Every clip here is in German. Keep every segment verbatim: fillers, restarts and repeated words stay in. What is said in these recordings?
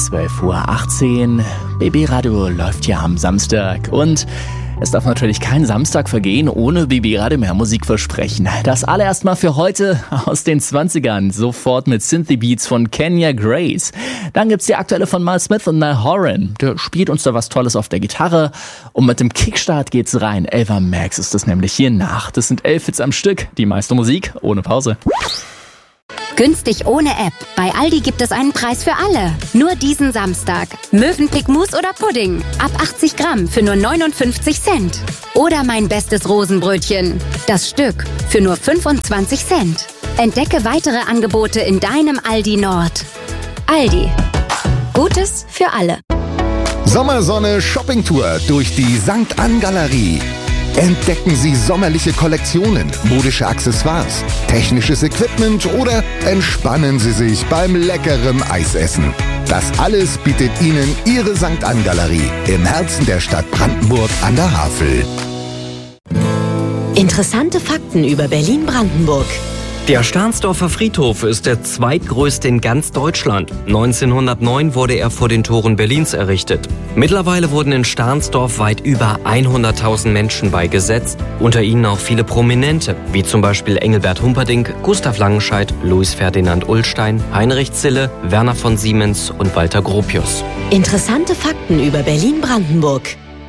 zwölf Uhr achtzehn. B B Radio läuft hier am Samstag und es darf natürlich kein Samstag vergehen ohne B B Radio mehr Musikversprechen. Das allererst mal für heute aus den zwanzigern, sofort mit Synthy Beats von Kenya Grace. Dann gibt's die aktuelle von Miles Smith und Niall Horan. Der spielt uns da was Tolles auf der Gitarre und mit dem Kickstart geht's rein. Elva Max ist das nämlich hier nach. Das sind elf Hits am Stück, die meiste Musik ohne Pause. Günstig ohne App. Bei Aldi gibt es einen Preis für alle. Nur diesen Samstag. Mövenpick Mousse oder Pudding. Ab achtzig Gramm für nur neunundfünfzig Cent. Oder mein bestes Rosenbrötchen. Das Stück für nur fünfundzwanzig Cent. Entdecke weitere Angebote in deinem Aldi Nord. Aldi. Gutes für alle. Sommersonne Shoppingtour durch die Sankt Ann Galerie. Entdecken Sie sommerliche Kollektionen, modische Accessoires, technisches Equipment oder entspannen Sie sich beim leckeren Eisessen. Das alles bietet Ihnen Ihre Sankt Ann Galerie im Herzen der Stadt Brandenburg an der Havel. Interessante Fakten über Berlin-Brandenburg. Der Stahnsdorfer Friedhof ist der zweitgrößte in ganz Deutschland. neunzehnhundertneun wurde er vor den Toren Berlins errichtet. Mittlerweile wurden in Stahnsdorf weit über hunderttausend Menschen beigesetzt, unter ihnen auch viele Prominente, wie zum Beispiel Engelbert Humperdinck, Gustav Langenscheidt, Louis Ferdinand Ullstein, Heinrich Zille, Werner von Siemens und Walter Gropius. Interessante Fakten über Berlin-Brandenburg.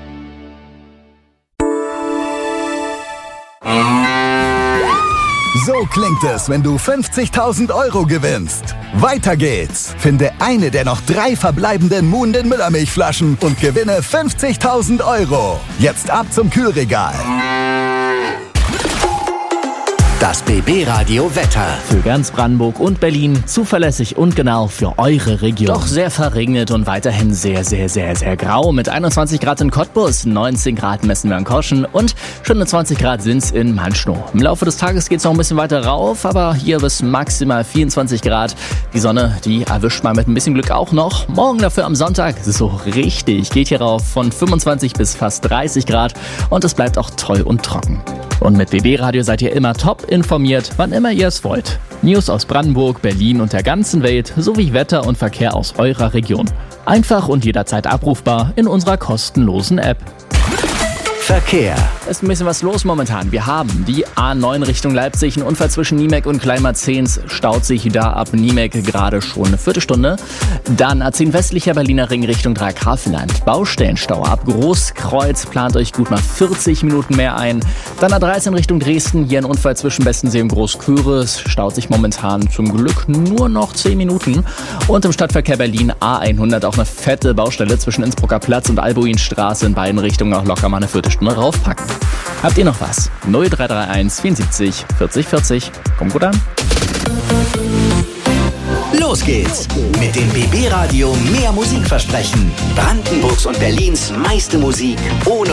So klingt es, wenn du fünfzigtausend Euro gewinnst. Weiter geht's. Finde eine der noch drei verbleibenden Muhnden Müllermilchflaschen und gewinne fünfzigtausend Euro. Jetzt ab zum Kühlregal. Das B B Radio Wetter. Für ganz Brandenburg und Berlin zuverlässig und genau für eure Region. Doch sehr verregnet und weiterhin sehr, sehr, sehr, sehr grau. Mit einundzwanzig Grad in Cottbus, neunzehn Grad messen wir in Koschen und schon zwanzig Grad sind's in Manschnow. Im Laufe des Tages geht's noch ein bisschen weiter rauf, aber hier bis maximal vierundzwanzig Grad. Die Sonne, die erwischt man mit ein bisschen Glück auch noch. Morgen dafür am Sonntag so richtig. Geht hier rauf von fünfundzwanzig bis fast dreißig Grad und es bleibt auch toll und trocken. Und mit B B Radio seid ihr immer top informiert, wann immer ihr es wollt. News aus Brandenburg, Berlin und der ganzen Welt sowie Wetter und Verkehr aus eurer Region. Einfach und jederzeit abrufbar in unserer kostenlosen App. Verkehr. Ist ein bisschen was los momentan. Wir haben die A neun Richtung Leipzig, ein Unfall zwischen Niemek und Kleinmarzehns, staut sich da ab Niemek gerade schon eine Viertelstunde. Dann A zehn westlicher Berliner Ring Richtung Dreigrafenland, Baustellenstau ab Großkreuz, plant euch gut mal vierzig Minuten mehr ein. Dann A dreizehn Richtung Dresden, hier ein Unfall zwischen Bestensee und Großköris, staut sich momentan zum Glück nur noch zehn Minuten. Und im Stadtverkehr Berlin A hundert auch eine fette Baustelle zwischen Innsbrucker Platz und Albuinstraße, in beiden Richtungen auch locker mal eine Viertelstunde raufpacken. Habt ihr noch was? null drei drei eins vierundsiebzig vierzig vierzig. Kommt gut an. Los geht's mit dem B B Radio mehr Musikversprechen. Brandenburgs und Berlins meiste Musik ohne